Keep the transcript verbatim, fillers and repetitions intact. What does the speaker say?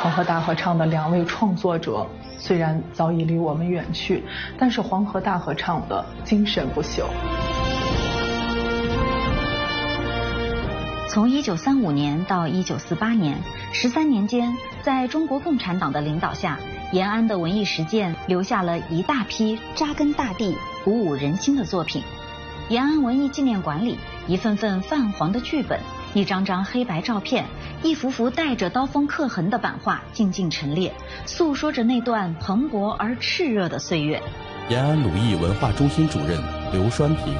黄河大合唱的两位创作者虽然早已离我们远去，但是黄河大合唱的精神不朽。 从一九三五年到一九四八年，十三年间，在中国共产党的领导下，延安的文艺实践留下了一大批扎根大地、鼓舞人心的作品。延安文艺纪念馆里，一份份泛黄的剧本，一张张黑白照片，一幅幅带着刀锋刻痕的版画静静陈列，诉说着那段蓬勃而炽热的岁月。 延安鲁艺文化中心主任刘栓平。